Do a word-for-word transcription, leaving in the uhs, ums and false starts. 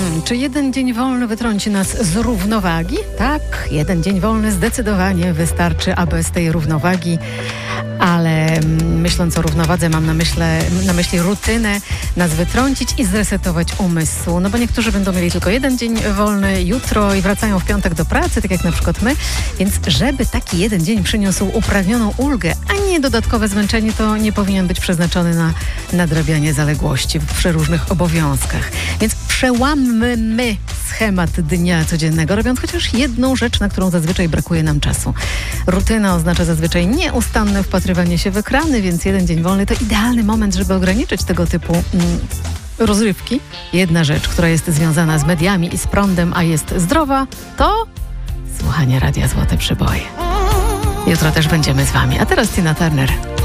Hmm, czy jeden dzień wolny wytrąci nas z równowagi? Tak, jeden dzień wolny zdecydowanie wystarczy, aby z tej równowagi, ale myśląc o równowadze mam na, myśle, na myśli rutynę, nas wytrącić i zresetować umysł. No bo niektórzy będą mieli tylko jeden dzień wolny jutro i wracają w piątek do pracy, tak jak na przykład my. Więc żeby taki jeden dzień przyniósł upragnioną ulgę, a nie dodatkowe zmęczenie, to nie powinien być przeznaczony na nadrabianie zaległości w przeróżnych obowiązkach. Więc przełammy schemat dnia codziennego, robiąc chociaż jedną rzecz, na którą zazwyczaj brakuje nam czasu. Rutyna oznacza zazwyczaj nieustanne wpatrywanie się w ekrany, więc jeden dzień wolny to idealny moment, żeby ograniczyć tego typu mm, rozrywki. Jedna rzecz, która jest związana z mediami i z prądem, a jest zdrowa, to słuchanie Radia Złote Przyboje. Jutro też będziemy z wami. A teraz Tina Turner.